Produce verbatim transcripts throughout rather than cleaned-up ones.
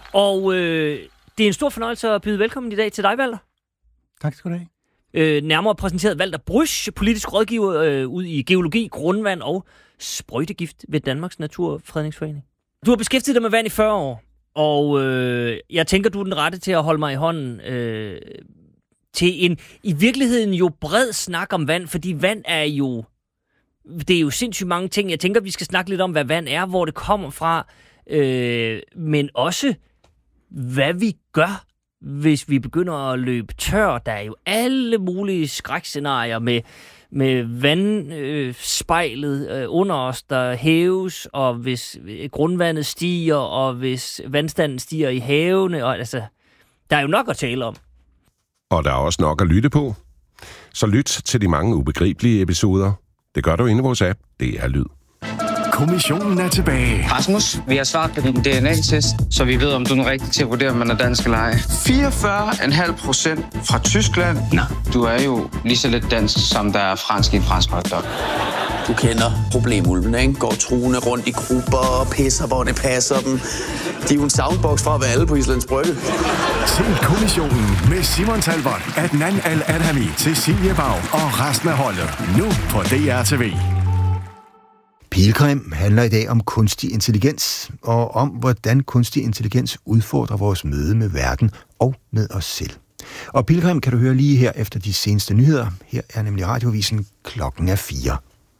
Og øh, det er en stor fornøjelse at byde velkommen i dag til dig, Walter. Tak skal du have. Øh, nærmere præsenteret Walter Brüsch, politisk rådgiver øh, ud i geologi, grundvand og sprøjtegift ved Danmarks Naturfredningsforening. Du har beskæftiget dig med vand i fyrre år, og øh, jeg tænker, du er den rette til at holde mig i hånden øh, til en i virkeligheden jo bred snak om vand, fordi vand er jo, det er jo sindssygt mange ting. Jeg tænker, vi skal snakke lidt om, hvad vand er, hvor det kommer fra, øh, men også hvad vi gør, hvis vi begynder at løbe tør. Der er jo alle mulige skrækscenarier med, med vandspejlet øh, øh, under os, der hæves, og hvis grundvandet stiger, og hvis vandstanden stiger i havene. Og, altså, der er jo nok at tale om. Og der er også nok at lytte på. Så lyt til de mange ubegribelige episoder. Det gør du inde i vores app. Det er Lyd. Kommissionen er tilbage. Rasmus, vi har svaret på din D N A-test, så vi ved, om du er rigtig til at vurdere, om man er dansk eller ej. fireogfyrre komma fem procent fra Tyskland. Nå, du er jo lige så lidt dansk, som der er fransk i en fransk hotdog. Du kender problemulven, ikke? Går truende rundt i grupper og pisser, hvor det passer dem. De er jo en soundbox fra at være alle på Islands Brygge. Se Kommissionen med Simon Talbot, Adnan Al-Adhami, Cecilie Bag og resten af holdet. Nu på D R T V. Pilgrim handler i dag om kunstig intelligens, og om hvordan kunstig intelligens udfordrer vores møde med verden og med os selv. Og Pilgrim kan du høre lige her efter de seneste nyheder. Her er nemlig radiovisen klokken er fire.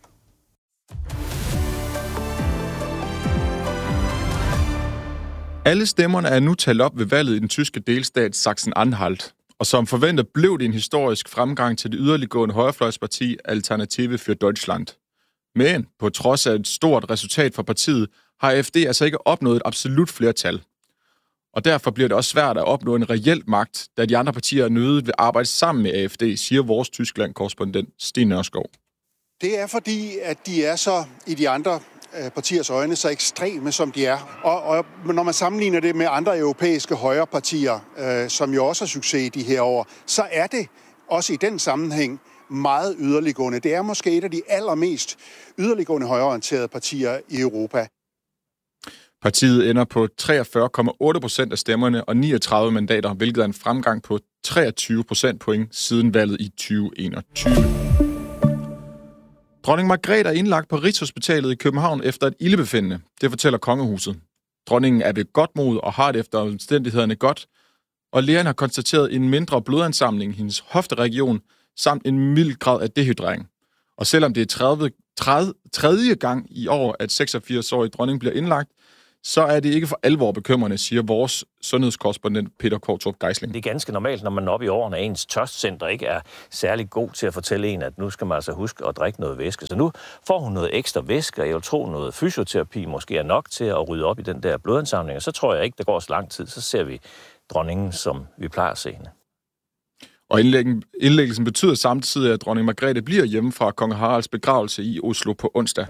Alle stemmerne er nu talt op ved valget i den tyske delstat Sachsen-Anhalt, og som forventet blev det en historisk fremgang til det yderliggående højrefløjsparti Alternative für Deutschland. Men på trods af et stort resultat for partiet, har A F D altså ikke opnået et absolut flertal. Og derfor bliver det også svært at opnå en reel magt, da de andre partier nødigt vil arbejde sammen med A F D, siger vores Tyskland-korrespondent Sten Nørskov. Det er fordi, at de er så i de andre partiers øjne så ekstreme, som de er. Og, og når man sammenligner det med andre europæiske højrepartier, øh, som jo også har succes i de her år, så er det også i den sammenhæng meget yderliggående. Det er måske et af de allermest yderliggående højreorienterede partier i Europa. Partiet ender på treogfyrre komma otte procent af stemmerne og niogtredive mandater, hvilket er en fremgang på treogtyve procentpoint siden valget i tyve enogtyve. Dronning Margrethe er indlagt på Rigshospitalet i København efter et ildebefindende. Det fortæller kongehuset. Dronningen er ved godt mod og har det efter omstændighederne godt, og lægerne har konstateret en mindre blodansamling i hendes hofteregion, samt en mild grad af dehydrering. Og selvom det er tredive, tredive, tredje gang i år, at seksogfirs-årig dronning bliver indlagt, så er det ikke for alvor bekymrende, siger vores sundhedskorrespondent Peter Kortrup Geisling. Det er ganske normalt, når man er oppe i årene, at ens tørstcenter ikke er særlig god til at fortælle en, at nu skal man altså huske at drikke noget væske. Så nu får hun noget ekstra væske, og jeg vil tro noget fysioterapi måske er nok til at rydde op i den der blodansamling. Og så tror jeg ikke, der går så lang tid, så ser vi dronningen, som vi plejer at se hende. Og indlæggelsen betyder samtidig, at dronning Margrethe bliver hjemme fra kong Haralds begravelse i Oslo på onsdag.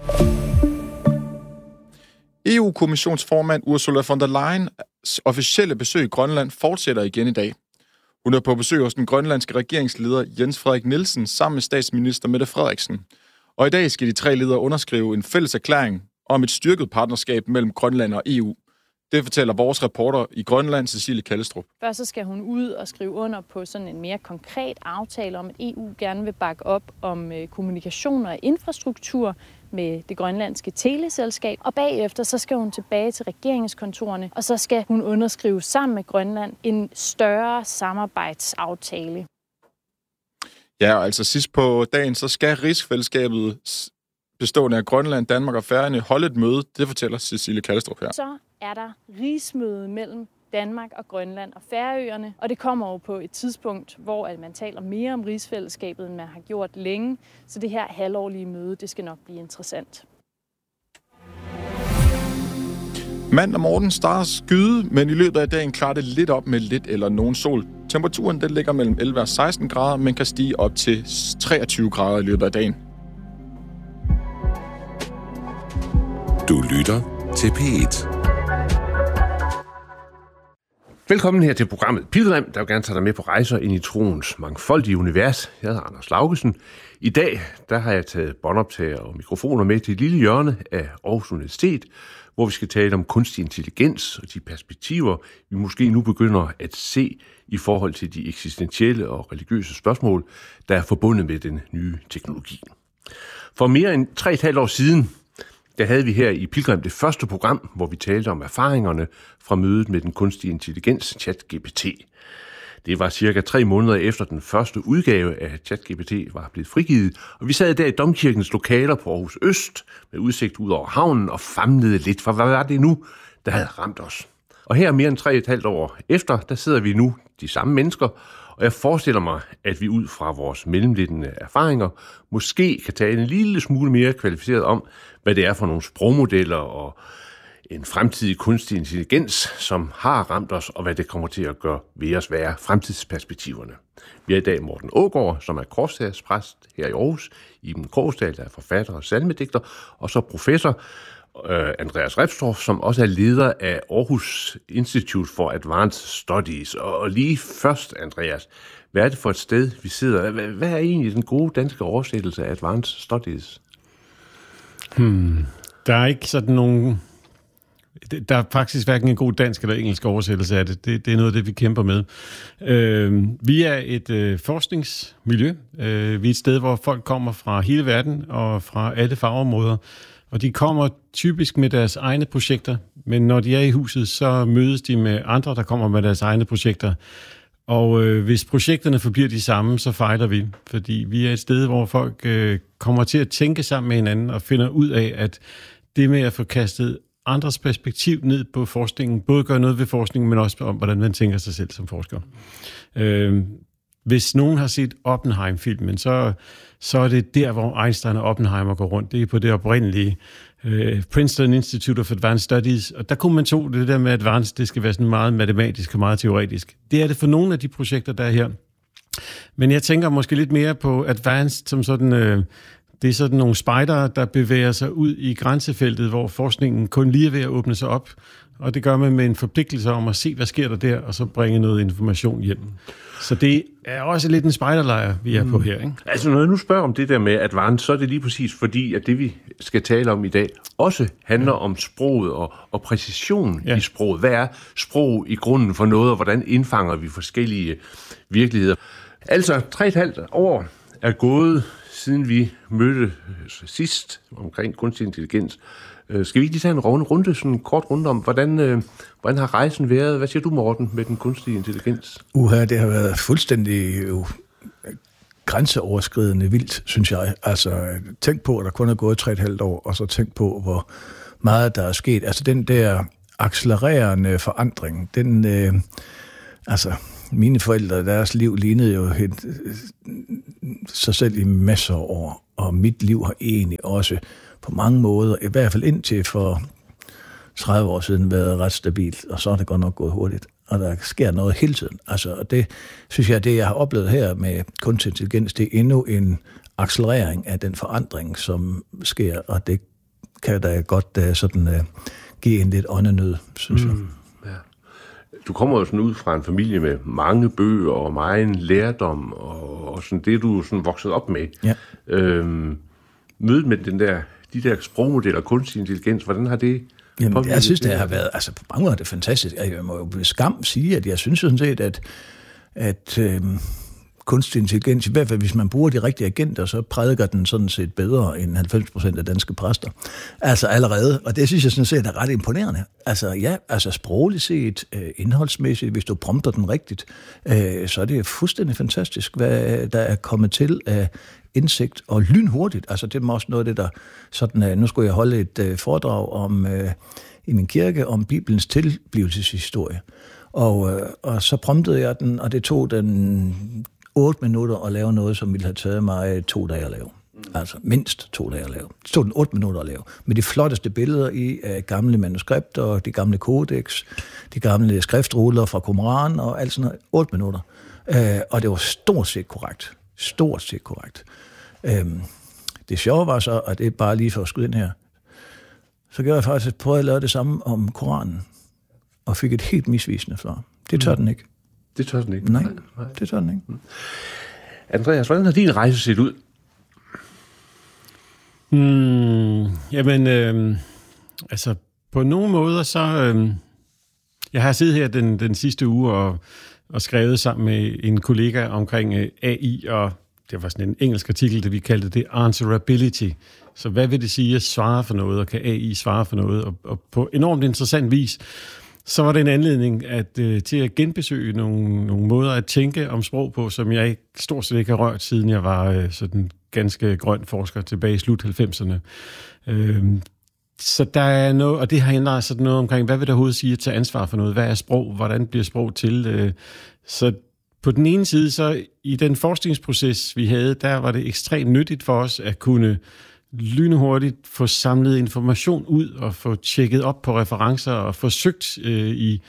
E U-kommissionsformand Ursula von der Leyens officielle besøg i Grønland fortsætter igen i dag. Hun er på besøg hos den grønlandske regeringsleder Jens Frederik Nielsen sammen med statsminister Mette Frederiksen. Og i dag skal de tre ledere underskrive en fælles erklæring om et styrket partnerskab mellem Grønland og E U. Det fortæller vores reporter i Grønland, Cecilie Kallestrup. Først så skal hun ud og skrive under på sådan en mere konkret aftale om, at E U gerne vil bakke op om kommunikation og infrastruktur med det grønlandske teleselskab. Og bagefter så skal hun tilbage til regeringskontorerne, og så skal hun underskrive sammen med Grønland en større samarbejdsaftale. Ja, og altså sidst på dagen, så skal rigsfællesskabet bestående af Grønland, Danmark og Færøerne holde et møde. Det fortæller Cecilie Kallestrup her. Så er der rigsmøde mellem Danmark og Grønland og Færøerne, og det kommer jo på et tidspunkt, hvor at man taler mere om rigsfællesskabet, end man har gjort længe. Så det her halvårlige møde, det skal nok blive interessant. Mandag morgen starter skyde, men i løbet af dagen klarer det lidt op med lidt eller nogen sol. Temperaturen den ligger mellem elleve og seksten grader, men kan stige op til treogtyve grader i løbet af dagen. Du lytter til P et. Velkommen her til programmet Pilgrim, der vil gerne tage dig med på rejser ind i troens mangfoldige univers. Jeg hedder Anders Laugesen. I dag der har jeg taget båndoptager og mikrofoner med til et lille hjørne af Aarhus Universitet, hvor vi skal tale om kunstig intelligens og de perspektiver, vi måske nu begynder at se i forhold til de eksistentielle og religiøse spørgsmål, der er forbundet med den nye teknologi. For mere end tre og et halvt år siden, der havde vi her i Pilgrim det første program, hvor vi talte om erfaringerne fra mødet med den kunstige intelligens, ChatGPT. Det var cirka tre måneder efter den første udgave af ChatGPT var blevet frigivet, og vi sad der i Domkirkens lokaler på Aarhus Øst med udsigt ud over havnen og famlede lidt, for hvad var det nu, der havde ramt os? Og her mere end tre og et halvt år efter, der sidder vi nu de samme mennesker, og jeg forestiller mig, at vi ud fra vores mellemliggende erfaringer måske kan tale en lille smule mere kvalificeret om, hvad det er for nogle sprogmodeller og en fremtidig kunstig intelligens, som har ramt os, og hvad det kommer til at gøre ved os være fremtidsperspektiverne. Vi er i dag Morten Aagaard, som er korstagspræst her i Aarhus, Iben Krogsdal, der er forfatter og salmedigter, og så professor øh, Andreas Repstorff, som også er leder af Aarhus Institute for Advanced Studies. Og, og lige først, Andreas, hvad er det for et sted, vi sidder? Hvad, hvad er egentlig den gode danske oversættelse af Advanced Studies? Hmm. Der er ikke sådan nogen... Der er faktisk hverken en god dansk eller engelsk oversættelse af det. Det, det er noget af det, vi kæmper med. Øh, vi er et øh, forskningsmiljø. Øh, vi er et sted, hvor folk kommer fra hele verden og fra alle fagområder. Og de kommer typisk med deres egne projekter, men når de er i huset, så mødes de med andre, der kommer med deres egne projekter. Og øh, hvis projekterne forbliver de samme, så fejler vi. Fordi vi er et sted, hvor folk øh, kommer til at tænke sammen med hinanden og finder ud af, at det med at få kastet andres perspektiv ned på forskningen, både gør noget ved forskningen, men også om, hvordan man tænker sig selv som forsker. Øh, hvis nogen har set Oppenheim-filmen, så, så er det der, hvor Einstein og Oppenheimer går rundt. Det er på det oprindelige øh, Princeton Institute of Advanced Studies, og der kunne man tro, det der med advanced, det skal være sådan meget matematisk og meget teoretisk. Det er det for nogle af de projekter, der er her. Men jeg tænker måske lidt mere på advanced som sådan... Øh, Det er sådan nogle spejdere, der bevæger sig ud i grænsefeltet, hvor forskningen kun lige er ved at åbne sig op. Og det gør man med en forpligtelse om at se, hvad sker der der, og så bringe noget information hjem. Så det er også lidt en spejderlejr, vi er på her, ikke? Altså, når jeg nu spørger om det der med advanced, så er det lige præcis fordi, at det vi skal tale om i dag, også handler om sproget og, og præcision ja. i sproget. Hvad er sprog i grunden for noget, og hvordan indfanger vi forskellige virkeligheder? Altså, tre og et halvt år er gået, siden vi mødte sidst omkring kunstig intelligens. Skal vi ikke lige tage en runde, sådan en kort runde om, hvordan, øh, hvordan har rejsen været? Hvad siger du, Morten, med den kunstige intelligens? Uha, det har været fuldstændig jo, grænseoverskridende vildt, synes jeg. Altså, tænk på, at der kun er gået tre og et halvt år, og så tænk på, hvor meget der er sket. Altså, den der accelererende forandring, den, øh, altså... Mine forældre, deres liv lignede jo helt, sig selv i masser af år, og mit liv har egentlig også på mange måder, i hvert fald indtil for tredive år siden, været ret stabilt, og så er det godt nok gået hurtigt, og der sker noget hele tiden. Altså, og det synes jeg, det jeg har oplevet her med kunstig intelligens, det er endnu en accelerering af den forandring, som sker, og det kan da godt uh, sådan uh, give en lidt åndenød, synes mm. jeg. Du kommer jo sådan ud fra en familie med mange bøger og meget lærdom, og, og sådan det, du er sådan vokset op med. Ja. Øhm, mødet med den der, de der sprogmodeller, kunstig intelligens, hvordan har det... Jamen, jeg synes, det har været, altså på mange måder er det fantastisk. Jeg må jo med skam sige, at jeg synes sådan set, at, at øhm, kunstig intelligens, i hvert fald hvis man bruger de rigtige agenter, så prædiker den sådan set bedre end halvfems procent af danske præster. Altså allerede, og det synes jeg sådan set er ret imponerende. Altså ja, altså sprogligt set, øh, indholdsmæssigt, hvis du prompter den rigtigt, øh, så er det fuldstændig fantastisk, hvad der er kommet til af indsigt og lynhurtigt. Altså det er også noget af det, der sådan, øh, nu skulle jeg holde et øh, foredrag om, øh, i min kirke om Bibelens tilblivelseshistorie. Og, øh, og så promptede jeg den, og det tog den otte minutter at lave noget, som ville have taget mig to dage at lave. Altså mindst to dage at lave. Det tog den otte minutter at lave. Med de flotteste billeder i uh, gamle manuskripter, de gamle kodex, de gamle skriftruller fra Qumran og alt sådan noget. Otte minutter. Uh, og det var stort set korrekt. Stort set korrekt. Uh, det sjove var så, at det er bare lige for at skyde ind her, så gjorde jeg faktisk prøve at lave det samme om Koranen, og fik et helt misvisende svar. Det tør mm. den ikke. Det tør den ikke? Nej, Nej. det tør den ikke. Mm. Andreas, hvordan har din rejse set ud? Hmm, jamen, øh, altså, på nogle måder så... Øh, jeg har siddet her den, den sidste uge og, og skrevet sammen med en kollega omkring øh, A I, og det var sådan en engelsk artikel, det vi kaldte det answerability. Så hvad vil det sige at svare for noget, og kan A I svare for noget? Og, og på enormt interessant vis, så var det en anledning at, øh, til at genbesøge nogle, nogle måder at tænke om sprog på, som jeg ikke, stort set ikke har rørt, siden jeg var øh, sådan ganske grøn forsker tilbage i slut halvfemserne. Øh, så der er noget, og det har ændret sådan noget omkring, hvad vil der overhovedet sige at tage ansvar for noget? Hvad er sprog? Hvordan bliver sprog til? Øh, så på den ene side, så i den forskningsproces, vi havde, der var det ekstremt nyttigt for os at kunne lynhurtigt få samlet information ud og få tjekket op på referencer og få søgt øh, i,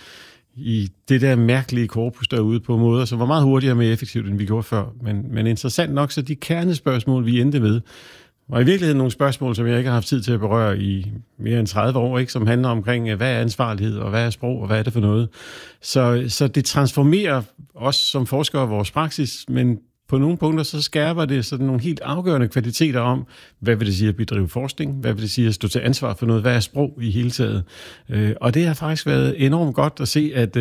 i det der mærkelige korpus derude på måder, som var meget hurtigere og mere effektivt, end vi gjorde før. Men, men interessant nok, så de kernespørgsmål, vi endte med, var i virkeligheden nogle spørgsmål, som jeg ikke har haft tid til at berøre i mere end tredive år, ikke? Som handler omkring, hvad er ansvarlighed, og hvad er sprog, og hvad er det for noget. Så, så det transformerer os som forskere vores praksis, men på nogle punkter så skærper det sådan nogle helt afgørende kvaliteter om, hvad vil det sige at bedrive forskning, hvad vil det sige at stå til ansvar for noget, hvad er sprog i hele taget. Og det har faktisk været enormt godt at se, at,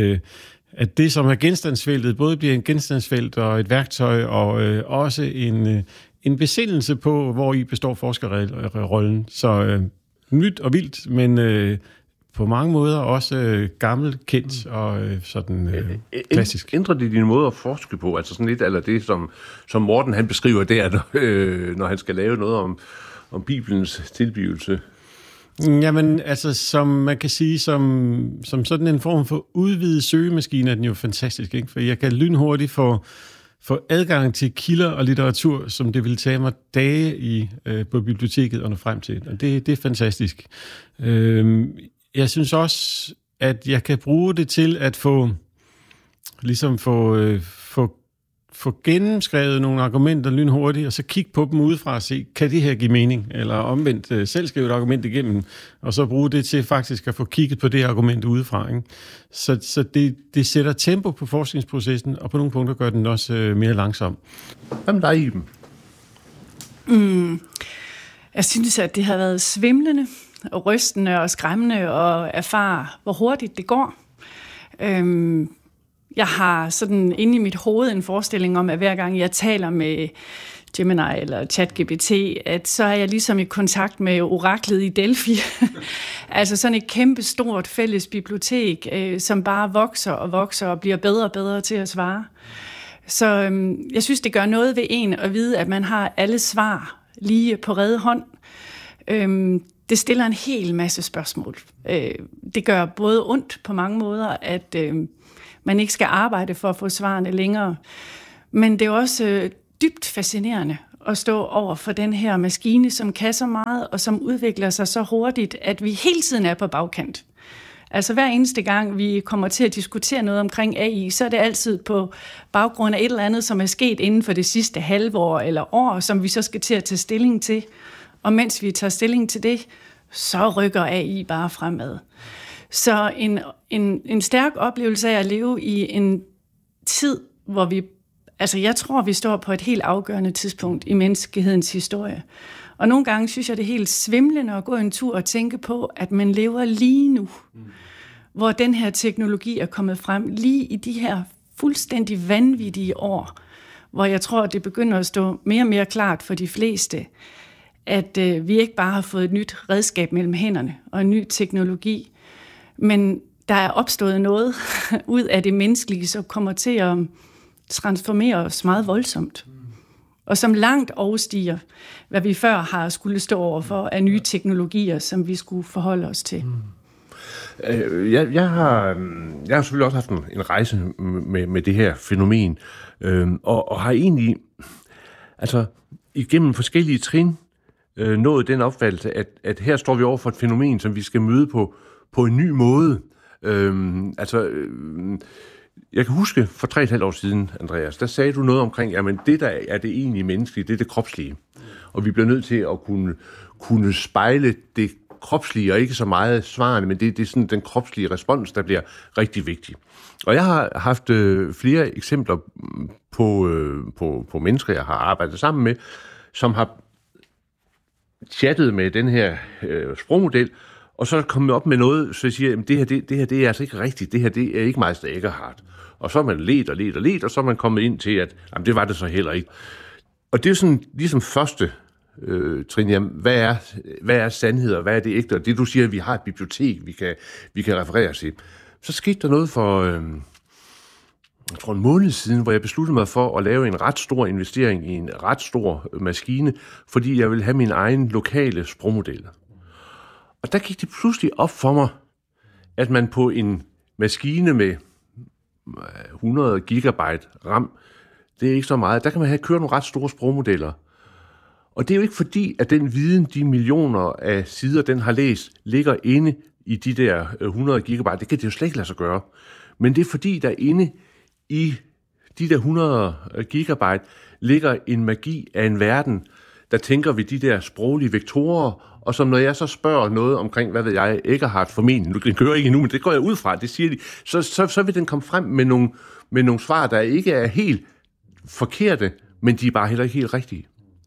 at det, som er genstandsfeltet, både bliver en genstandsfelt og et værktøj, og også en, en besindelse på, hvor i består forskerrollen. Så nyt og vildt, men på mange måder også øh, gammelt, kendt og øh, sådan øh, klassisk. Ændrer det din måde at forske på? Altså sådan lidt eller det, som, som Morten han beskriver der, når, øh, når han skal lave noget om, om Bibelens tilblivelse? Jamen, altså, som man kan sige, som, som sådan en form for udvidet søgemaskine, er den jo fantastisk, ikke? For jeg kan lynhurtigt få, få adgang til kilder og litteratur, som det vil tage mig dage i, øh, på biblioteket og nå frem til. Og det, det er fantastisk. Øh, Jeg synes også, at jeg kan bruge det til at få, ligesom få, øh, få, få gennemskrevet nogle argumenter lynhurtigt, og så kigge på dem udefra og se, kan det her give mening? Eller omvendt øh, selv skrive et argument igennem, og så bruge det til faktisk at få kigget på det argument udefra. Ikke? Så, så det, det sætter tempo på forskningsprocessen, og på nogle punkter gør den også øh, mere langsom. Hvad med dig, Iben? Mm, jeg synes, at det har været svimlende og rystende og skræmmende og erfare, hvor hurtigt det går. Øhm, jeg har sådan inde i mit hoved en forestilling om, at hver gang jeg taler med Gemini eller ChatGPT, at så er jeg ligesom i kontakt med oraklet i Delphi. Altså sådan et kæmpe stort fælles bibliotek, øh, som bare vokser og vokser og bliver bedre og bedre til at svare. Så øhm, jeg synes, det gør noget ved en at vide, at man har alle svar lige på rede hånd. Øhm, Det stiller en hel masse spørgsmål. Det gør både ondt på mange måder, at man ikke skal arbejde for at få svarene længere. Men det er også dybt fascinerende at stå over for den her maskine, som kan så meget, og som udvikler sig så hurtigt, at vi hele tiden er på bagkant. Altså hver eneste gang, vi kommer til at diskutere noget omkring A I, så er det altid på baggrund af et eller andet, som er sket inden for det sidste halve år eller år, som vi så skal til at tage stilling til. Og mens vi tager stilling til det, så rykker A I bare fremad. Så en, en, en stærk oplevelse af at leve i en tid, hvor vi, altså jeg tror, vi står på et helt afgørende tidspunkt i menneskehedens historie. Og nogle gange synes jeg, det er helt svimlende at gå en tur og tænke på, at man lever lige nu, mm. hvor den her teknologi er kommet frem, lige i de her fuldstændig vanvittige år, hvor jeg tror, det begynder at stå mere og mere klart for de fleste, at øh, vi ikke bare har fået et nyt redskab mellem hænderne og en ny teknologi, men der er opstået noget ud af det menneskelige, som kommer til at transformere os meget voldsomt, og som langt overstiger, hvad vi før har skulle stå over for af nye teknologier, som vi skulle forholde os til. Mm. Jeg, jeg, har, jeg har selvfølgelig også haft en, en rejse med, med det her fænomen, øh, og, og har egentlig altså, igennem forskellige trin øh, nået den opfattelse, at, at her står vi over for et fænomen, som vi skal møde på, på en ny måde. Øh, altså, øh, jeg kan huske for tre og et halvt år siden, Andreas, der sagde du noget omkring, jamen det der er det egentlige menneskelige, det er det kropslige. Og vi bliver nødt til at kunne, kunne spejle det kropslige, og ikke så meget svarene, men det, det er sådan den kropslige respons, der bliver rigtig vigtig. Og jeg har haft øh, flere eksempler på, øh, på, på mennesker, jeg har arbejdet sammen med, som har chattet med den her øh, sprogmodel, Og så kom jeg op med noget, så jeg siger, at det her, det, det her det er altså ikke rigtigt. Det her det er ikke Meister Eckerhardt. Og så er man let og let og let, og så er man kommet ind til, at jamen, det var det så heller ikke. Og det er jo sådan ligesom første øh, trin, jamen, hvad er, hvad er sandhed, og hvad er det ægte? Og det du siger, at vi har et bibliotek, vi kan, vi kan referere til. Så skete der noget for, øh, jeg tror en måned siden, hvor jeg besluttede mig for at lave en ret stor investering i en ret stor maskine, fordi jeg ville have min egen lokale sprogmodel. Og der gik det pludselig op for mig, at man på en maskine med hundrede gigabyte RAM, det er ikke så meget, der kan man have kørt nogle ret store sprogmodeller. Og det er jo ikke fordi, at den viden, de millioner af sider, den har læst, ligger inde i de der hundrede gigabyte. Det kan det jo slet ikke lade sig gøre. Men det er fordi, der inde i de der hundrede gigabyte ligger en magi af en verden, der tænker vi de der sproglige vektorer, og som når jeg så spørger noget omkring, hvad ved jeg, Eckerhardt formentlig, nu den kører ikke endnu, men det går jeg ud fra, det siger de, så, så, så vil den komme frem med nogle, med nogle svar, der ikke er helt forkerte, men de er bare heller ikke helt rigtige.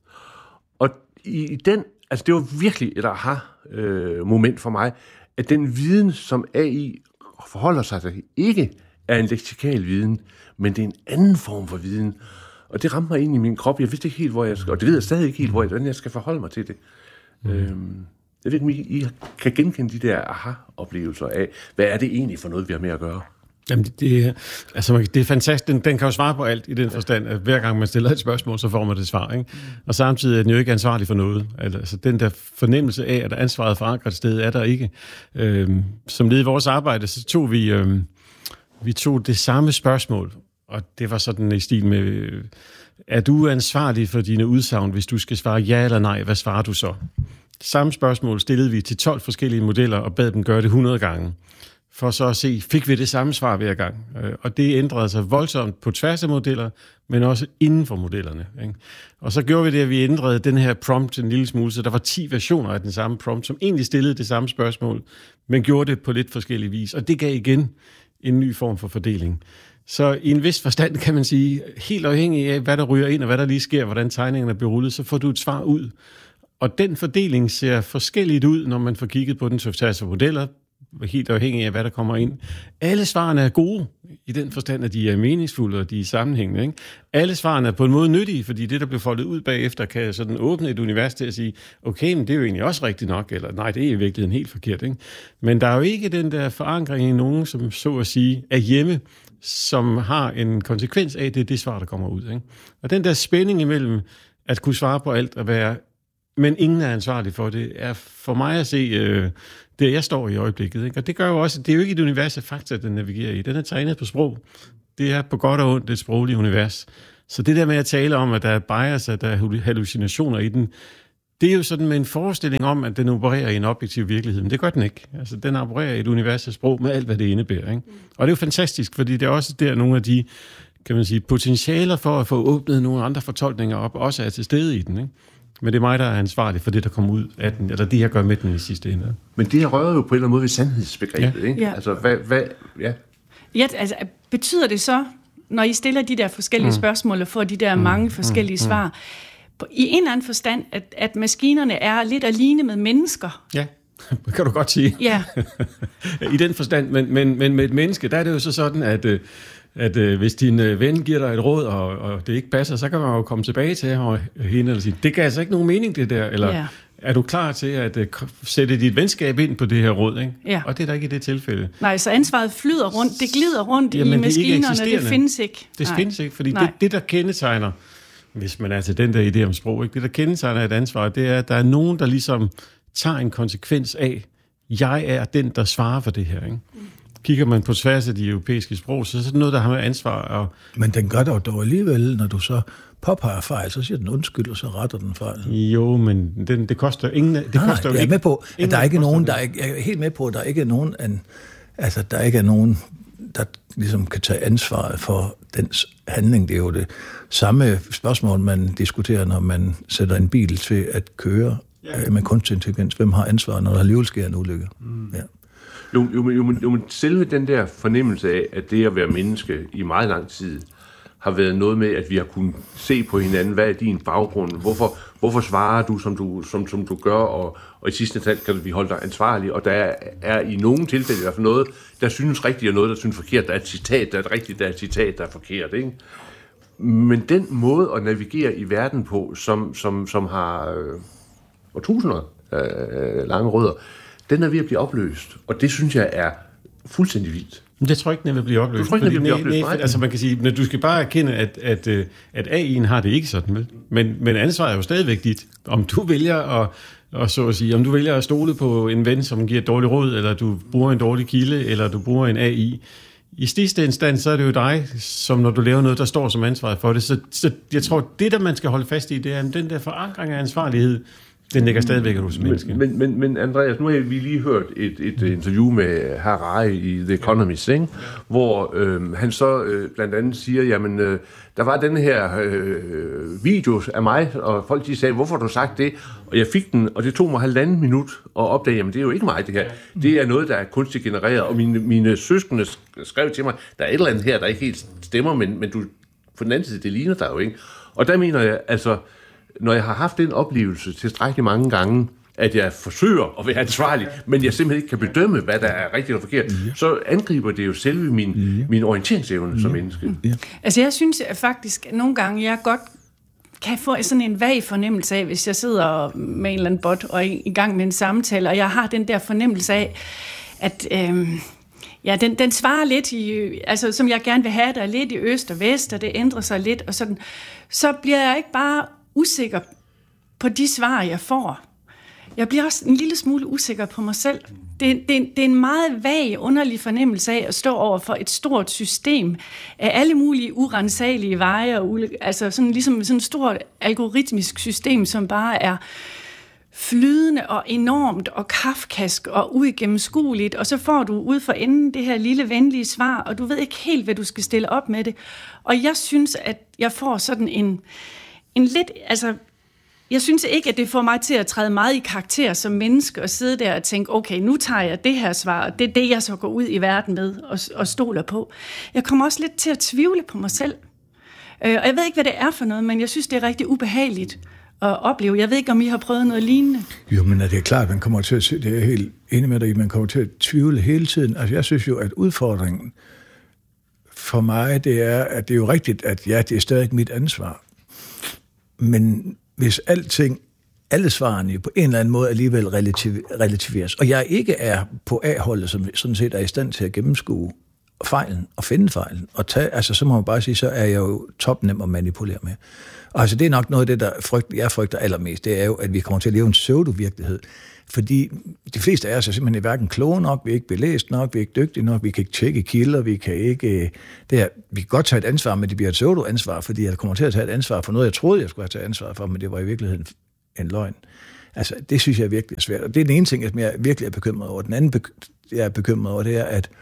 Og i, i den, altså det var virkelig et aha-moment for mig, at den viden, som A I forholder sig til, ikke er en leksikal viden, men det er en anden form for viden. Og det ramte mig ind i min krop. Jeg vidste ikke helt, hvor jeg skal, og det ved jeg stadig ikke helt, hvor jeg, hvordan jeg skal forholde mig til det. Mm. Øhm, jeg ved ikke, om I, I kan genkende de der aha-oplevelser af, hvad er det egentlig for noget, vi har med at gøre? Jamen, det, det, altså, det er fantastisk. Den, den kan jo svare på alt i den forstand, at hver gang man stiller et spørgsmål, så får man det svar. Ikke? Og samtidig er den jo ikke ansvarlig for noget. Altså, den der fornemmelse af, at ansvaret forankret et sted, er der ikke. Øhm, som led i vores arbejde, så tog vi, øhm, vi tog det samme spørgsmål, og det var sådan i stil med, er du ansvarlig for dine udsagn, hvis du skal svare ja eller nej? Hvad svarer du så? Samme spørgsmål stillede vi til tolv forskellige modeller, og bad dem gøre det hundrede gange. For så at se, fik vi det samme svar hver gang. Og det ændrede sig voldsomt på tværs af modeller, men også inden for modellerne. Ikke? Og så gjorde vi det, at vi ændrede den her prompt en lille smule, så der var ti versioner af den samme prompt, som egentlig stillede det samme spørgsmål, men gjorde det på lidt forskellige vis. Og det gav igen en ny form for fordeling. Så i en vis forstand kan man sige, helt afhængig af, hvad der ryger ind, og hvad der lige sker, hvordan tegningerne bliver rullet, så får du et svar ud. Og den fordeling ser forskelligt ud, når man får kigget på den tværs af modeller, helt afhængig af, hvad der kommer ind. Alle svarene er gode, i den forstand, at de er meningsfulde, og de er sammenhængende. Ikke? Alle svarene er på en måde nyttige, fordi det, der bliver foldet ud bagefter, kan sådan åbne et univers til at sige, okay, men det er jo egentlig også rigtigt nok, eller nej, det er i virkeligheden helt forkert. Ikke? Men der er jo ikke den der forankring i nogen, som så at sige er hjemme, som har en konsekvens af, det er det svar, der kommer ud. Ikke? Og den der spænding imellem at kunne svare på alt og være, men ingen er ansvarlig for det, er for mig at se øh, det, jeg står i øjeblikket. Ikke? Og det gør jo også, det er jo ikke et univers af fakta, den navigerer i. Den er trænet på sprog. Det er på godt og ondt et sprogligt univers. Så det der med at tale om, at der er bias, at der er hallucinationer i den, det er jo sådan med en forestilling om, at den opererer i en objektiv virkelighed. Men det gør den ikke. Altså, den opererer i et univers af sprog med alt, hvad det indebærer. Ikke? Og det er jo fantastisk, fordi det er også der nogle af de, kan man sige, potentialer for at få åbnet nogle andre fortolkninger op, også er til stede i den. Ikke? Men det er mig, der er ansvarlig for det, der kommer ud af den, eller det, jeg gør med den i sidste ende. Men det her rører jo på en eller anden måde ved sandhedsbegrebet, ja. ikke? Ja. Altså, hvad, hvad, ja. Ja, altså, betyder det så, når I stiller de der forskellige mm. spørgsmål, og får de der mm. mange forskellige mm. svar, på, i en eller anden forstand, at, at maskinerne er lidt alene med mennesker? Ja, det kan du godt sige. Ja. I den forstand, men, men, men med et menneske, der er det jo så sådan, at... at øh, hvis din øh, ven giver dig et råd, og, og det ikke passer, så kan man jo komme tilbage til og hende og sige, det gav altså ikke nogen mening, det der, eller ja. Er du klar til at øh, sætte dit venskab ind på det her råd, ikke? Ja. Og det er der ikke i det tilfælde. Nej, så ansvaret flyder rundt, det glider rundt Jamen, i maskinerne, det, det findes ikke. Det Nej. findes ikke, fordi det, det, der kendetegner, hvis man er til den der idé om sprog, ikke? Det, der kendetegner et ansvar, det er, at der er nogen, der ligesom tager en konsekvens af, jeg er den, der svarer for det her, ikke? Kigger man på tværs af de europæiske sprog, så er det noget, der har med ansvar. Og men den gør dog dog alligevel, når du så påpeger fejl, så siger den undskyld, og så retter den fejl. Jo, men den, det koster ingen... Det nej, koster nej, jeg er med på, at der er ikke nogen, der er, jeg er helt med på, at der ikke er nogen, an, altså der ikke er nogen, der ligesom kan tage ansvaret for dens handling. Det er jo det samme spørgsmål, man diskuterer, når man sætter en bil til at køre ja. med kunstig intelligens. Hvem har ansvaret, når der alligevel sker en ulykke? Mm. Ja. Jo, jo, jo, jo, men selve den der fornemmelse af, at det at være menneske i meget lang tid, har været noget med, at vi har kunnet se på hinanden, hvad er din baggrund, hvorfor, hvorfor svarer du, som du, som, som du gør, og, og i sidste ende kan vi holde dig ansvarlig, og der er, er i nogle tilfælde i hvert fald noget, der synes rigtigt, og noget, der synes forkert. Der er et citat, der er et rigtigt, der er et citat, der er forkert, ikke? Men den måde at navigere i verden på, som, som, som har øh, årtusinder øh, lange rødder, den er ved at blive opløst, og det synes jeg er fuldstændig vildt. Men det tror jeg ikke, den vil blive opløst. Du tror ikke, den vil blive opløst? Nej, altså man kan sige, at du skal bare erkende, at, at, at A I'en har det ikke sådan, vel? Men, men ansvaret er jo stadigvæk dit. Om du vælger at, og så at sige, om du vælger at stole på en ven, som giver et dårligt råd, eller du bruger en dårlig kilde, eller du bruger en A I. I sidste instans, så er det jo dig, som når du laver noget, der står som ansvaret for det. Så, så jeg tror, det der man skal holde fast i, det er den der forankring af ansvarlighed, den ligger stadigvæk hos mennesker. Men, men, men Andreas, nu har vi lige hørt et, et interview med Harari i The Economist, ikke? Hvor øh, han så øh, blandt andet siger, jamen, øh, der var den her øh, video af mig, og folk de sagde, hvorfor har du sagt det? Og jeg fik den, og det tog mig halvanden minut at opdage, jamen det er jo ikke mig det her. Det er noget, der er kunstigt genereret, og mine, mine søskende skrev til mig, der er et eller andet her, der ikke helt stemmer, men, men du, på den anden side, det ligner dig jo ikke. Og der mener jeg, altså, når jeg har haft den oplevelse tilstrækkeligt mange gange, at jeg forsøger at være ansvarlig, men jeg simpelthen ikke kan bedømme, hvad der er rigtigt og forkert, ja. Så angriber det jo selve min, ja. min orienteringsevne ja. som menneske. Ja. Altså jeg synes at faktisk, at nogle gange jeg godt kan få sådan en vag fornemmelse af, hvis jeg sidder med en eller anden bot og er i gang med en samtale, og jeg har den der fornemmelse af, at øh, ja, den, den svarer lidt i, altså som jeg gerne vil have, der er lidt i øst og vest, og det ændrer sig lidt, og sådan, så bliver jeg ikke bare usikker på de svar, jeg får. Jeg bliver også en lille smule usikker på mig selv. Det, det, det er en meget vag, underlig fornemmelse af at stå over for et stort system af alle mulige urensagelige veje, og altså sådan, ligesom sådan et stort algoritmisk system, som bare er flydende og enormt og kafkask og uigennemskueligt, og så får du ud for enden det her lille venlige svar, og du ved ikke helt, hvad du skal stille op med det. Og jeg synes, at jeg får sådan en, en lidt, altså jeg synes ikke, at det får mig til at træde meget i karakter som menneske og sidde der og tænke, okay, nu tager jeg det her svar, og det er det, jeg så går ud i verden med og, og stoler på. Jeg kommer også lidt til at tvivle på mig selv. Øh, og jeg ved ikke, hvad det er for noget, men jeg synes, det er rigtig ubehageligt at opleve. Jeg ved ikke, om I har prøvet noget lignende. Jo, men det er klart, man kommer til at, det er jeg helt enig med dig i, man kommer til at tvivle hele tiden. Altså, jeg synes jo, at udfordringen for mig, det er, at det er jo rigtigt, at ja, det er stadig mit ansvar. Men hvis alting, alle svarene på en eller anden måde alligevel relativ, relativeres, og jeg ikke er på A-holdet, som sådan set er i stand til at gennemskue fejlen og finde fejlen, og tage, altså så må man bare sige, så er jeg jo topnem at manipulere med. Og altså det er nok noget af det, der frygt, jeg frygter allermest, det er jo, at vi kommer til at leve en pseudo-virkelighed, fordi de fleste af os er simpelthen hverken kloge nok, vi er ikke belæst nok, vi er ikke dygtige nok, vi kan ikke tjekke kilder, vi kan ikke... Det er, vi kan godt tage et ansvar, men det bliver et pseudo-ansvar, fordi jeg kommer til at tage et ansvar for noget, jeg troede, jeg skulle have taget ansvar for, men det var i virkeligheden en løgn. Altså, det synes jeg virkelig er svært. Og det er den ene ting, som jeg virkelig er bekymret over. Den anden, jeg er bekymret over, det er, at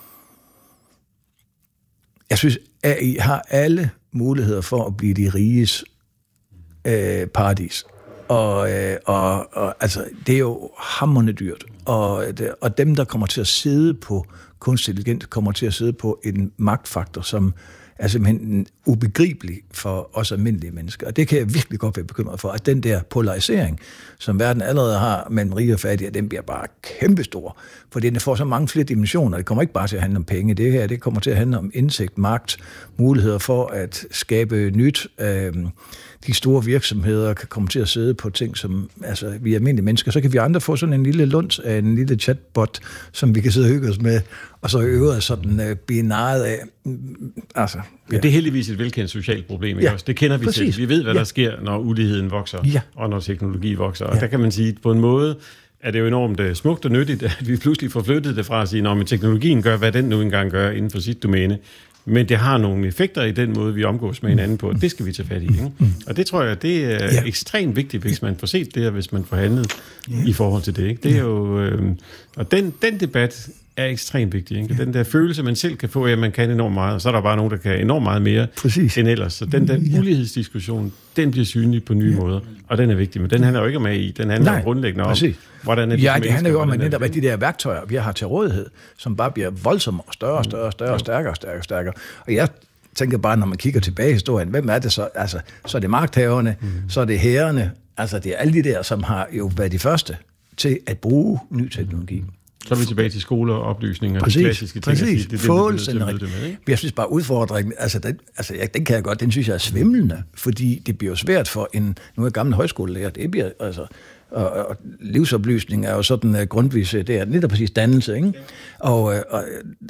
jeg synes, A I har alle muligheder for at blive de riges øh, paradis. Og, øh, og, og altså, det er jo hamrende dyrt. Og, det, og dem, der kommer til at sidde på kunstig intelligens, kommer til at sidde på en magtfaktor, som er simpelthen ubegribelig for os almindelige mennesker. Og det kan jeg virkelig godt være bekymret for, at den der polarisering, som verden allerede har mellem rige og fattige, den bliver bare kæmpestor. For den får så mange flere dimensioner. Det kommer ikke bare til at handle om penge. Det her, det kommer til at handle om indsigt, magt, muligheder for at skabe nyt. De store virksomheder kan komme til at sidde på ting, som altså, vi er almindelige mennesker. Så kan vi andre få sådan en lille lunds af en lille chatbot, som vi kan sidde og hygge os med, og så øve sådan uh, blive narret af. Altså, ja. Ja, det er heldigvis et velkendt socialt problem. Ikke? Ja, også? Det kender vi præcis. Til. Vi ved, hvad ja. der sker, når uligheden vokser, ja. og når teknologi vokser. Og ja. der kan man sige, at på en måde er det jo enormt smukt og nyttigt, at vi pludselig får flyttet det fra at sige, at teknologien gør, hvad den nu engang gør inden for sit domæne. Men det har nogle effekter i den måde, vi omgås med hinanden på, og det skal vi tage fat i. Ikke? Og det tror jeg, det er ja. ekstremt vigtigt, hvis man får set det, og hvis man får handlet ja. i forhold til det. Ikke? Det er jo, øh, og den, den debat er ekstremt vigtig. Ikke? Ja. Den der følelse, man selv kan få, at man kan enormt meget, og så er der bare nogen, der kan enormt meget mere Præcis. end ellers. Så den der ja. ulighedsdiskussion, den bliver synlig på nye ja. måder, og den er vigtig. Men den handler jo ikke om A I, den handler Nej, grundlæggende om, præcis. hvordan er de Ja, det handler jo om, at netop de der værktøjer, vi har til rådighed, som bare bliver voldsommere og større og større og større og stærkere og stærkere og stærkere. Og jeg tænker bare, når man kigger tilbage i historien, hvem er det så? Altså, så er det magthaverne, mm. så er det herrerne, Altså, det er alle de der, som har jo været de første til at bruge ny teknologi. Så er vi tilbage til skole og oplysning og præcis, de klassiske ting. Præcis, det, det, fuldstændig rigtigt. Jeg synes bare, udfordringen, altså, den, altså jeg, den kan jeg godt, den synes jeg er svimlende, fordi det bliver jo svært for en, nu er gammel højskolelærer, det bliver, altså, og, og livsoplysning er jo sådan uh, grundvis, det er lidt præcis dannelse, ikke? Og, uh, og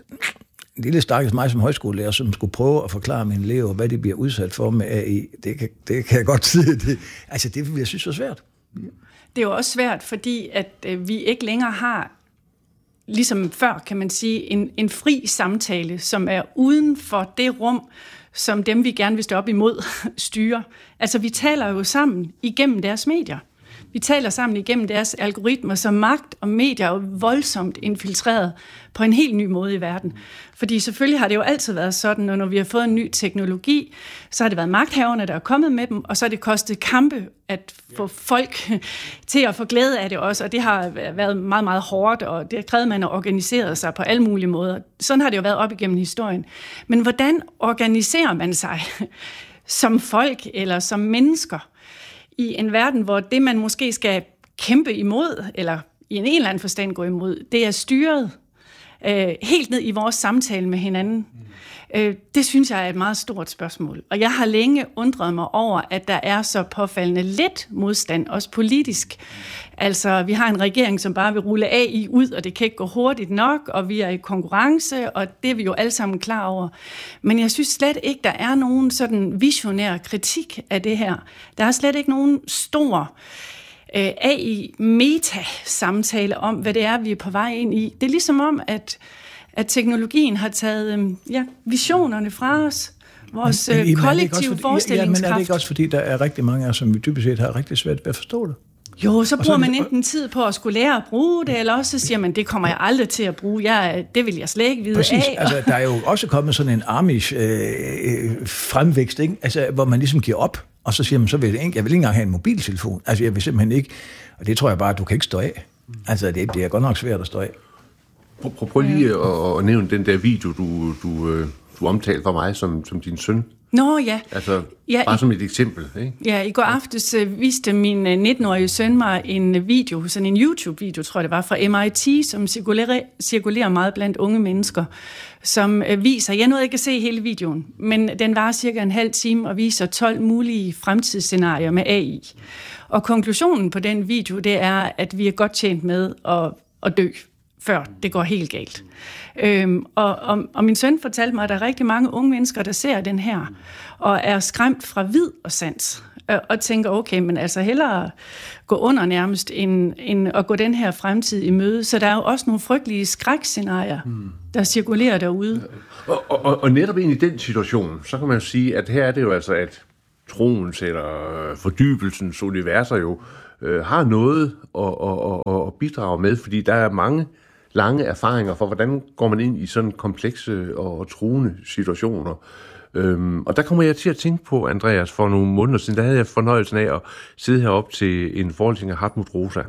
en lille stakkels mig som højskolelærer, som skulle prøve at forklare mine elever, hvad de bliver udsat for med A I, det kan, det kan jeg godt sige. Det, altså, det vil jeg synes er svært. Det er jo også svært, fordi at øh, vi ikke længere har, ligesom før, kan man sige, en, en fri samtale, som er uden for det rum, som dem, vi gerne vil stå op imod, styrer. Altså, vi taler jo sammen igennem deres medier. Vi taler sammen igennem deres algoritmer, så magt og medier er jo voldsomt infiltreret på en helt ny måde i verden. Fordi selvfølgelig har det jo altid været sådan, når vi har fået en ny teknologi, så har det været magthaverne, der er kommet med dem, og så har det kostet kampe at få folk til at få glæde af det også, og det har været meget, meget hårdt, og det har krævet, at man har organiseret sig på alle mulige måder. Sådan har det jo været op igennem historien. Men hvordan organiserer man sig som folk eller som mennesker i en verden, hvor det, man måske skal kæmpe imod, eller i en eller anden forstand gå imod, det er styret øh, helt ned i vores samtale med hinanden. Mm. Øh, det synes jeg er et meget stort spørgsmål. Og jeg har længe undret mig over, at der er så påfaldende lidt modstand, også politisk. Altså, vi har en regering, som bare vil rulle A I ud, og det kan ikke gå hurtigt nok, og vi er i konkurrence, og det er vi jo alle sammen klar over. Men jeg synes slet ikke, der er nogen sådan visionær kritik af det her. Der er slet ikke nogen stor øh, A I-meta-samtale om, hvad det er, vi er på vej ind i. Det er ligesom om, at, at teknologien har taget øh, ja, visionerne fra os. Vores men, men, kollektive forestillingskraft. Ja, men er det ikke også, fordi der er rigtig mange af os, som vi dybest set har rigtig svært ved at forstå det? Jo, så bruger man enten tid på at skulle lære at bruge det, eller også så siger man, det kommer jeg aldrig til at bruge. Jeg, det vil jeg slet ikke vide Præcis. af. Altså, der er jo også kommet sådan en Amish øh, fremvækst, ikke? Altså, hvor man ligesom giver op, og så siger man, så vil jeg, ikke, jeg vil ikke engang have en mobiltelefon. Altså, jeg vil simpelthen ikke, og det tror jeg bare, at du kan ikke stå af. Altså, det, det er godt nok svært at stå af. Prøv, prøv, prøv lige at, at nævne den der video, du, du, du omtalte for mig som, som din søn. Nå ja. Altså, ja, bare som et eksempel, ikke? Ja, i går aftes uh, viste min uh, nitten-årige søn mig en video, sådan en YouTube-video, tror jeg det var, fra M I T, som cirkulerer, cirkulerer meget blandt unge mennesker, som uh, viser, jeg nåede ikke at se hele videoen, men den var cirka en halv time og viser tolv mulige fremtidsscenarier med A I. Og konklusionen på den video, det er, at vi er godt tjent med at, at dø, før det går helt galt. Øhm, og, og, og min søn fortalte mig, at der er rigtig mange unge mennesker, der ser den her, og er skræmt fra vid og sans, og, og tænker, okay, men altså hellere gå under nærmest, end, end at gå den her fremtid i møde. Så der er jo også nogle frygtelige skrækscenarier, hmm. der cirkulerer derude. Og, og, og netop ind i den situation, så kan man sige, at her er det jo altså, at troens eller fordybelsens universer jo øh, har noget at, at, at, at bidrage med, fordi der er mange lange erfaringer for, hvordan går man ind i sådan komplekse og truende situationer. Øhm, og der kommer jeg til at tænke på, Andreas, for nogle måneder siden, der havde jeg fornøjelsen af at sidde heroppe til en forelæsning af Hartmut Rosa.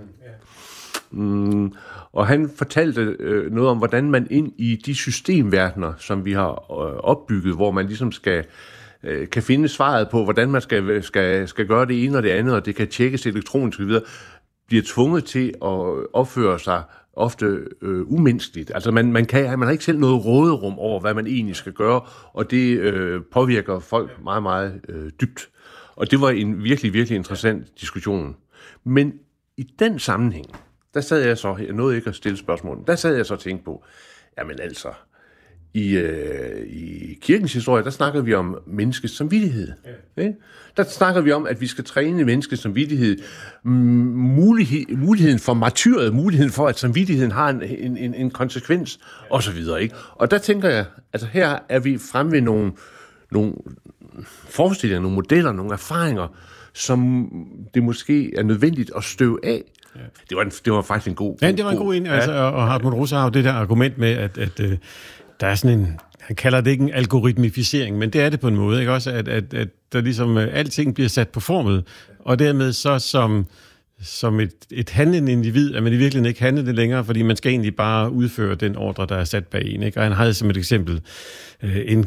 Mm, og han fortalte øh, noget om, hvordan man ind i de systemverdener, som vi har øh, opbygget, hvor man ligesom skal øh, kan finde svaret på, hvordan man skal, skal, skal gøre det ene og det andet, og det kan tjekkes elektronisk og videre, bliver tvunget til at opføre sig ofte øh, umenneskeligt. Altså man, man, kan, man har ikke selv noget råderum over, hvad man egentlig skal gøre, og det øh, påvirker folk meget, meget øh, dybt. Og det var en virkelig, virkelig interessant diskussion. Men i den sammenhæng, der sad jeg så, jeg nåede ikke at stille spørgsmål, der sad jeg så og tænkte på, jamen altså, i, øh, i kirkens historie, der snakker vi om menneskets samvittighed. Ja. Ikke? Der snakker vi om, at vi skal træne menneskets samvittighed, mulighed, muligheden for martyret, muligheden for, at samvittigheden har en, en, en, en konsekvens, ja. Og så videre. Ikke? Og der tænker jeg, altså her er vi fremme ved nogle, nogle forestillinger, nogle modeller, nogle erfaringer, som det måske er nødvendigt at støve af. Ja. Det, var en, det var faktisk en god... Ja, det var en god en. Altså, ja. Og Hartmut Rosa har jo det der argument med, at, at uh, der er sådan en... Han kalder det ikke en algoritmificering, men det er det på en måde, ikke også? At, at, at der ligesom uh, alting bliver sat på formel, og dermed så som, som et, et handlende individ, at man i virkeligheden ikke handler det længere, fordi man skal egentlig bare udføre den ordre, der er sat bag en, ikke? Og han havde som et eksempel uh, en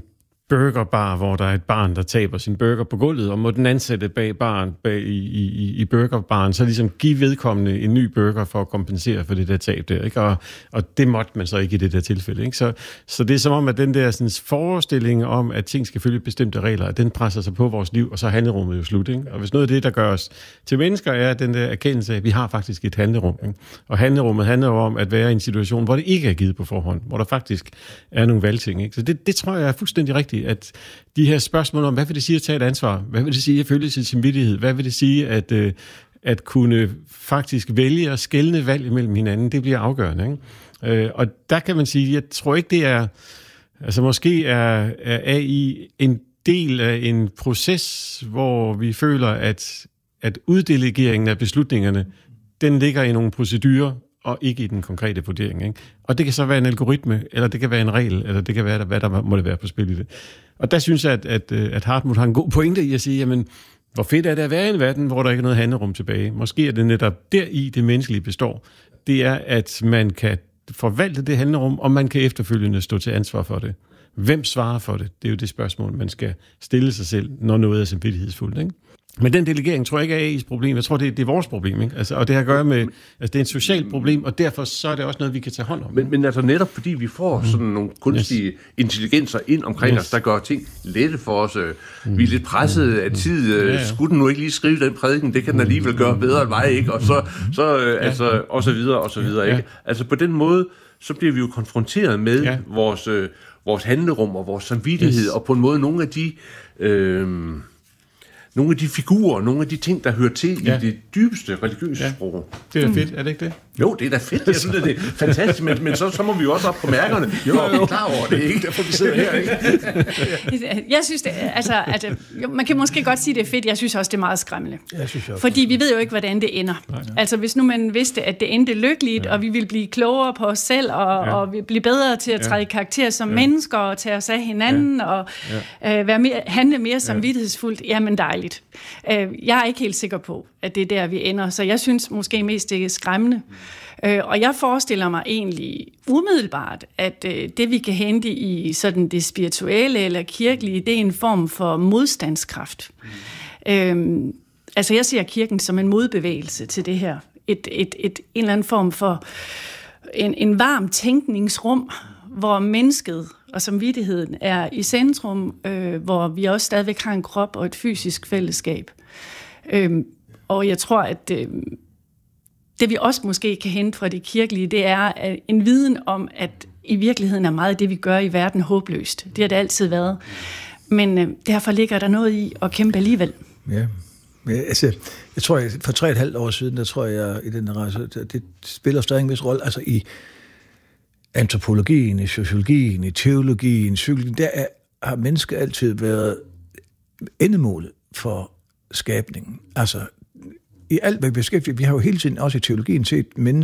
burgerbar, hvor der er et barn, der taber sin burger på gulvet, og må den ansatte bag baren, bag i, i, i burgerbaren, så ligesom give vedkommende en ny burger for at kompensere for det der tab der, ikke? Og, og det måtte man så ikke i det der tilfælde, ikke? Så, så det er som om, at den der sådan, forestilling om, at ting skal følge bestemte regler, den presser sig på vores liv, og så er handlerummet jo slut, ikke? Og hvis noget af det, der gør os til mennesker, er den der erkendelse af, at vi har faktisk et handlerum, ikke? Og handlerummet handler jo om at være i en situation, hvor det ikke er givet på forhånd, hvor der faktisk er nogle valgting, ikke? Så det, det tror jeg er fuldstændig rigtigt, at de her spørgsmål om, hvad vil det sige at tage et ansvar? Hvad vil det sige at følge sin samvittighed? Hvad vil det sige at, øh, at kunne faktisk vælge og skelne valg imellem hinanden? Det bliver afgørende, ikke? Øh, og der kan man sige, jeg tror ikke, det er... Altså måske er, er A I en del af en proces, hvor vi føler, at, at uddelegeringen af beslutningerne, den ligger i nogle procedurer, og ikke i den konkrete vurdering, ikke? Og det kan så være en algoritme, eller det kan være en regel, eller det kan være, hvad der må det være på spil i det. Og der synes jeg, at, at, at Hartmut har en god pointe i at sige, jamen, hvor fedt er det at være i en verden, hvor der ikke er noget handlerum tilbage. Måske er det netop deri, det menneskelige består. Det er, at man kan forvalte det handlerum, og man kan efterfølgende stå til ansvar for det. Hvem svarer for det? Det er jo det spørgsmål, man skal stille sig selv, når noget er samvittighedsfuldt, ikke? Men den delegering tror jeg ikke er A I's problem. Jeg tror, det er, det er vores problem, ikke? Altså, og det har at gøre med, altså det er et socialt problem, og derfor så er det også noget, vi kan tage hånd om. Men, men altså netop fordi vi får sådan nogle kunstige yes. intelligenser ind omkring yes. os, der gør ting lette for os. Mm. Vi er lidt presset af tid. Ja, ja. Skulle den nu ikke lige skrive den prædiken? Det kan den alligevel gøre bedre end mig, ikke? Og så, så øh, ja. altså, og så videre, og så videre, ikke? Ja. Altså på den måde, så bliver vi jo konfronteret med ja. vores, øh, vores handlerum og vores samvittighed, yes. og på en måde nogle af de... Øh, Nogle af de figurer, nogle af de ting, der hører til ja. i det dybeste religiøse ja. sprog. Det er da fedt, er det ikke det? Jo, det er da fedt. Jeg synes, det er fantastisk, men, men så, så må vi jo også op på mærkerne. Jo, jeg er klar over det, ikke? Derfor vi sidder her, ikke? Jeg synes, det, altså, at, man kan måske godt sige, det er fedt. Jeg synes også, det er meget skræmmende. Jeg synes også. Fordi vi ved jo ikke, hvordan det ender. Nej, ja. Altså, hvis nu man vidste, at det endte lykkeligt, ja. og vi ville blive klogere på os selv, og, ja. og vi blive bedre til at træde i karakter som ja. mennesker, og tage os af hinanden, ja. og ja. Øh, være mere, handle mere samvittighedsfuldt, jamen dejligt. Jeg er ikke helt sikker på, at det er der, vi ender, så jeg synes måske mest, det er skræmmende. Og jeg forestiller mig egentlig umiddelbart, at det, vi kan hente i sådan det spirituelle eller kirkelige, det er en form for modstandskraft. Mm. Øhm, altså jeg ser kirken som en modbevægelse til det her. Et, et, et, en eller anden form for en, en varm tænkningsrum, hvor mennesket og samvittigheden er i centrum, øh, hvor vi også stadigvæk har en krop og et fysisk fællesskab. Øhm, og jeg tror, at øh, det vi også måske kan hente fra det kirkelige, det er at en viden om, at i virkeligheden er meget af det, vi gør i verden, håbløst. Det har det altid været. Men øh, derfor ligger der noget i at kæmpe alligevel. Ja. Men, altså, jeg tror, jeg, for tre og et halvt år siden, der tror jeg, i den rejse, det spiller stadig en vis rolle. Altså i antropologien, i sociologien, i teologien, i psykologien, der er, har mennesker altid været endemålet for skabningen. Altså, i alt, hvad vi beskæftiger, vi har jo hele tiden, også i teologien, set mennesker,